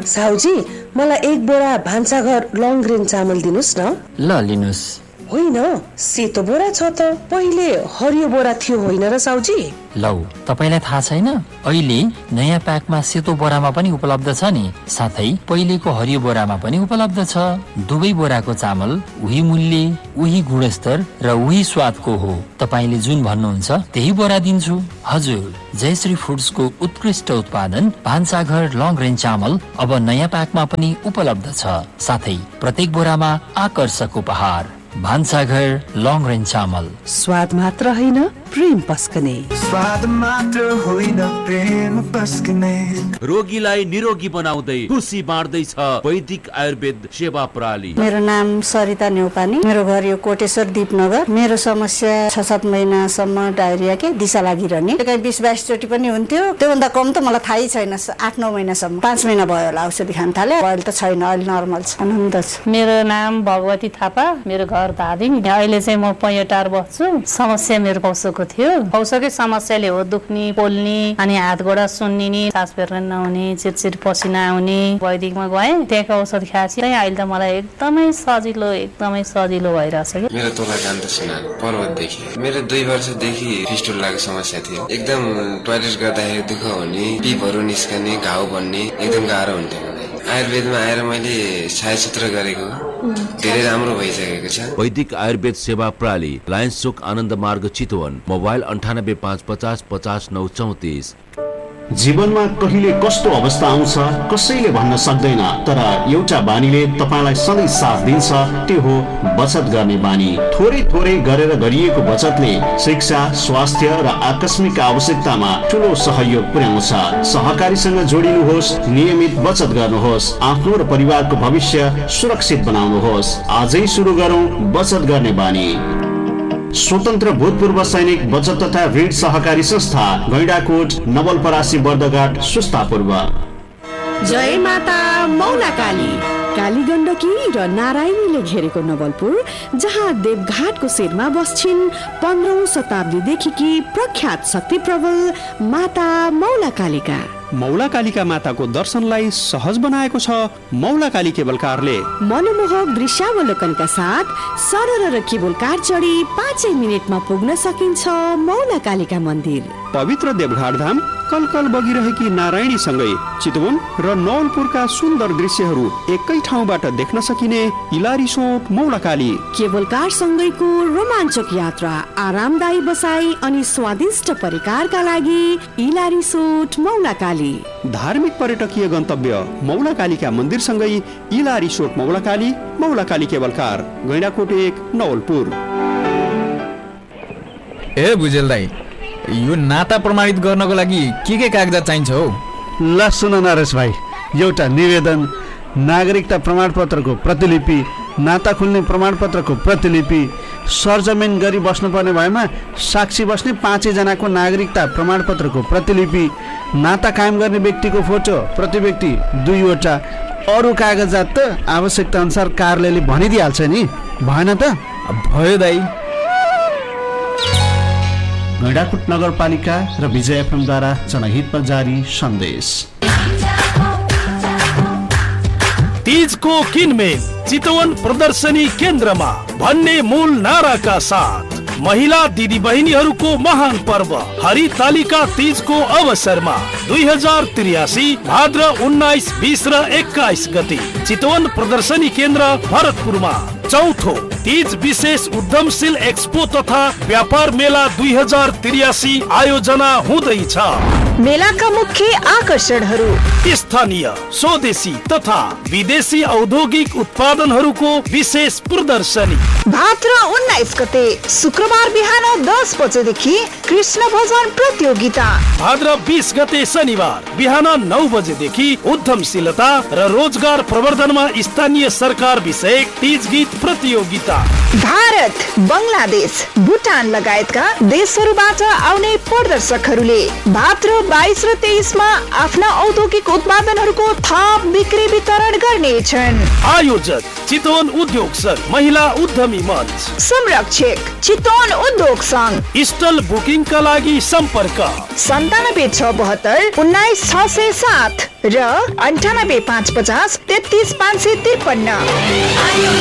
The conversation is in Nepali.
साउजी मलाई 1 बोरा भान्साघर लङ ग्रेन चामल दिनुस् न। ल लिनुस्। होइन सेतो बोरा छ त, पहिले हरियो बोरा थियो होइन र साउजी? लौ तपाईलाई थाहा छैन, अहिले नयाँ प्याकमा सेतो बोरामा पनि उपलब्ध छ नि, साथै पहिलेको हरियो बोरामा पनि उपलब्ध छ। दुवै बोराको चामल उही मूल्य, उही गुणस्तर र उही स्वादको हो। तपाईले जुन भन्नुहुन्छ त्यही बोरा दिन्छु। हजुर, जयश्री फुड्सको उत्कृष्ट उत्पादन भान्साघर लङ रेन्ज चामल अब नयाँ प्याकमा पनि उपलब्ध छ, साथै प्रत्येक बोरामा आकर्षक उपहार। भान्साघर लङ रेन्ज चामल, स्वाद मात्र होइन प्रेम पस्कने। स्वाद मात्र होइन प्रेम पस्कने। रोगीलाई निरोगी बनाउँदै खुसी बाँड्दै छ वैदिक आयुर्वेद सेवा प्रणाली। मेरो नाम सरिता नेउपानी, मेरो घर यो कोटेश्वर दीपनगर। मेरो समस्या 6-7 महिनासम्म डायरिया के दिशा लागिरहने, 20-22 चोटि पनि हुन्थ्यो। त्योभन्दा कम त मलाई थाहै छैन। 8-9 महिनासम्म, 5 महिना भयो होला औषधि खान थाले। अहिले त छैन, अहिले नर्मल छ, आनन्द छ। मेरो नाम भगवती थापा, मेरो घर धादिङ। अहिले चाहिँ म पैयटार बस्छु। समस्या मेरो पौसोको थियो। पौसोकै समस्याले हो दुख्ने, पोल्ने, अनि हात गोडा सुन्निने, सास फेर्न नहुने, चिरचिर पसिना आउने। वैदिकमा गएँ, त्यहाँको औषध खाएपछि अहिले त मलाई एकदमै सजिलो भइरहेछ। मेरो तोला कान्त सुनार पर्वतदेखि। मेरो 2 वर्षदेखि फिस्टुलाको समस्या थियो। एकदम टोयलेट गर्दाखेरि दुःख हुने, पिपहरू निस्कने, घाउ बन्ने, एकदम गाह्रो हुन्थ्यो। आयुर्वेदमा आएर मैले छायासूत्र गरेको धेरै राम्रो भइसकेको छ। वैदिक आयुर्वेद सेवा प्रणाली, लायन्स चोक आनन्द मार्ग चितवन। मोबाइल 985550 50 934। जीवनमा कहिले कस्तो अवस्था आउँछ कसैले भन्न सक्दैन, तर एउटा बानीले तपाईलाई सधैँ साथ दिन्छ, त्यो हो बचत गर्ने बानी। थोरै गरेर गरिएको बचतले शिक्षा, स्वास्थ्य र आकस्मिक आवश्यकतामा ठुलो सहयोग पुर्याउँछ। सहकारीसँग जोडिनुहोस्, नियमित बचत गर्नुहोस्, आफ्नो र परिवारको भविष्य सुरक्षित बनाउनुहोस्। आजै सुरु गरौँ बचत गर्ने बानी। स्वतन्त्र भूतपूर्व सैनिक बचत तथा ऋण सहकारी संस्था, गैंडाकोट, नवलपरासी, बर्दघाट, सुस्तापूर्व। जय माता मौलाकाली। काली गण्डकी र नारायणीले घेरेको नवलपुर, जहाँ देवघाटको शिरमा बस्छिन् 15औं शताब्दीदेखिकी प्रख्यात शक्ति प्रबल माता मौलाकालीका। मौलाकालीका माताको दर्शनलाई सहज बनाएको छ मौलाकाली केबल कारले। मनमोहक दृश्यावलोकनका साथ सरल र केबल कार चढी 5 मिनेटमा पुग्न सकिन्छ मौलाकालीका मन्दिर। पवित्र देवघाट धाम कलकल बगिरहेकी नारायणी सँगै चितवन र नवलपुरका सुन्दर दृश्यहरू एकै ठाउँबाट देख्न सकिने इला रिसोर्ट मौलाकाली। केबल कार सँगैको रोमाञ्चक यात्रा, आरामदायी बसाई अनि स्वादिष्ट परिकारका लागि इला रिसोर्ट मौलाकाली। धार्मिक पर्यटकीय गन्तव्य मौलाकालीका मन्दिर सँगै इला resort मौलाकाली, मौलाकाली cable car, Gaindakot 1, Nawalpur. ए बुझेल दाइ, यो नाता प्रमाणित गर्नको लागि के कागजात चाहिन्छ हो? ल सुन नरेश भाइ, एउटा निवेदन, नागरिकता प्रमाणपत्रको प्रतिलिपि, नाता खुल्ने प्रमाणपत्रको प्रतिलिपि, सरजमिन गरी बस्नुपर्ने भएमा साक्षी बस्ने 5 जनाको नागरिकता प्रमाणपत्रको प्रतिलिपि, नाता कायम गर्ने व्यक्तिको फोटो प्रति व्यक्ति 2 वटा, अरू कागजात त आवश्यकता अनुसार कार्यालयले भनिदिइहाल्छ नि, भएन त? भयो दाइ। गैंडाकोट नगरपालिका र विजय एफएम द्वारा जनहितमा जारी सन्देश। तीजको किनमेल चितवन प्रदर्शनी केन्द्रमा भन्ने मूल नाराका साथ महिला दिदी बहिनीहरूको महान पर्व हरितालिका तीजको अवसरमा 2083 भाद्र 19, 20 र 21 गते चितवन प्रदर्शनी केन्द्र भरतपुरमा चौथो तीज विशेष उद्यमशील एक्सपो तथा व्यापार मेला 2083 आयोजना हुँदैछ। मेलाका मुख्य आकर्षणहरू स्थानीय, स्वदेशी तथा विदेशी औद्योगिक उत्पादनहरूको विशेष प्रदर्शनी। भाद्र 19 गते शुक्रबार बिहान 10 बजेदेखि कृष्ण भजन प्रतियोगिता। भाद्र 20 गते शनिबार बिहान 9 बजेदेखि उद्यमशीलता र रोजगार प्रवर्धनमा स्थानीय सरकार विषयक तीज गीत प्रतियोगिता। भारत, बङ्गलादेश, भुटान लगायतका देशहरूबाट आउने प्रदर्शकहरूले भाद्र 22 र 23 मा आफ्ना औद्योगिक उत्पादनहरूको थप बिक्री वितरण गर्नेछन्। आयोजक चितवन उद्योग संघ महिला उद्यमी मंच। संरक्षक चितवन उद्योग संघ। स्टल बुकिङ का लागि सम्पर्क 9767 19607 र 98550 33553।